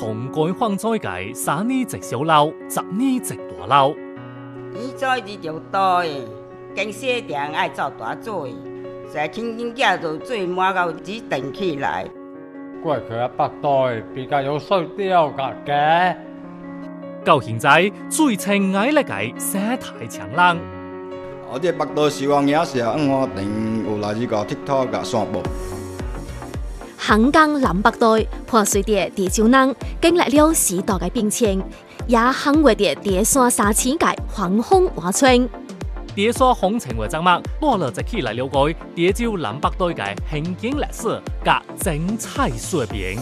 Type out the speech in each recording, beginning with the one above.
同改放在界3年一小樓，10年一大樓。 伊做日就多的，经洗定爱做大做的，才轻轻寄到水满到只等起来。 過去啊北代比較有水調嘅。 到現在最青矮咧界生態長廊。 我哋北代希望也是我定有來呢個 TikTok 嘅散步。 香港南北代破碎的地球人經歷了時代嘅變遷，也肯為的地山3000界橫風劃春。 地山風情為節目，多了一起來了解地球南北代嘅行經歷史及精彩說明。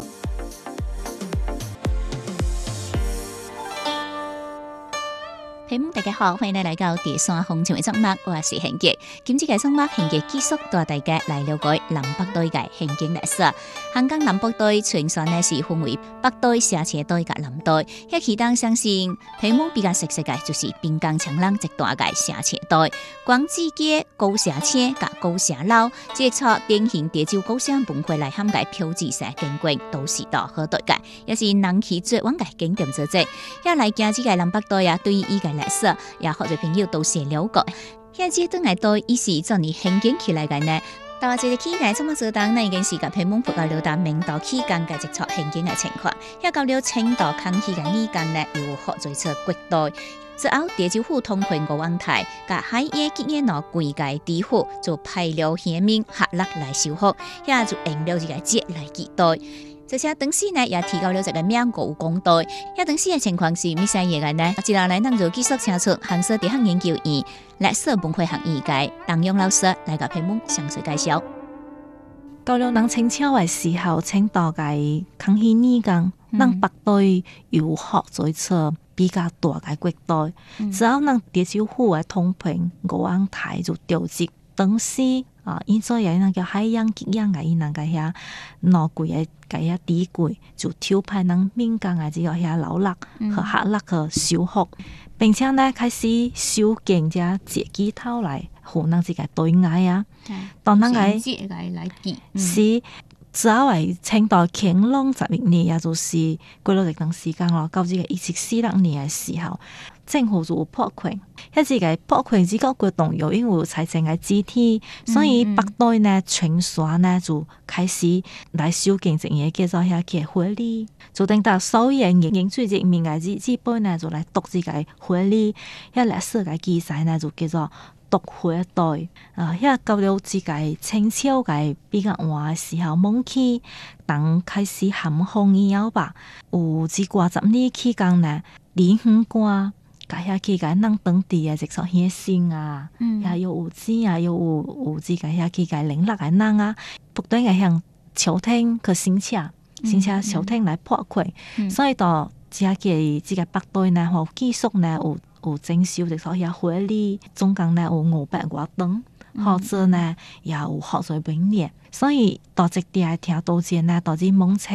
大家好，歡迎你來到地山風情嘅節目，我是賢傑。今次嘅節目，賢傑繼續帶大家來了解南北代嘅行經歷史。香港南北代全線呢是分為北代、社車代及南代。一期間相信，屏幕比較熟悉嘅就是濱江長廊一大嘅社車代，廣志街高社車及高社樓，即係典型地州高社文化來涵蓋標誌性景觀，都是到好代嘅，也是人氣最旺嘅景點之一。一嚟行這個南北代啊，對於依個歷史也好多朋友都是了解。現階段嚟到伊是怎樣行經起來嘅呢？到這個期間，怎麼做當呢？已經是個屏幕覆蓋了到明道期間嘅直撮行經嘅情況。一到了清道康熙嘅年間呢，又學做出國代。之後地州府通判國王台，甲海野結業攞貴界地府就派了縣民合力來修復，也就用了這個節來期待。這些當時呢，也提高了這個名國公代。一當時嘅情況是乜嘢嘢嘅呢？接下來咱就繼續請出杭州大學研究院歷史文化學院嘅鄧勇老師來個屏幕詳細介紹。 到了咱清朝嘅時候，清代嘅康熙年間，咱北代又學做出比較大嘅國代。之後咱地州府嘅通判國王台就調職當時。現在有那個海洋結業嘅，那個遐攞貴嘅遐地貴，就調派咱民間嘅這個遐勞力和合力去修復，並且呢開始修建只節機頭來，互咱這個對外啊，當咱個是之後係清代乾隆11年，也就是過了一段時間咯，到這個1746年嘅時候。政府就破權，一直個破權之後，活動又因為有財政嘅支持，所以北代呢全線呢就開始來修建一個叫做遐嘅火里，就等到所有人最人民嘅資本呢就來讀這個火里，一歷史嘅記載呢就叫做讀火代。一到了這個清朝嘅比較晚嘅時候，蒙起當開始咸豐以後吧，有這個10年期間呢，連環瓜。遐期間，咱當地嘅直屬縣城啊，也有錢啊，有這個遐期間領落嘅人啊，不斷嘅向朝廷去申請朝廷來破權，所以到這個北代呢，或繼續呢有徵收直屬遐火里，總共呢有500多棟，或者呢也有學水本年，所以到這啲係聽到這呢，到這蒙清。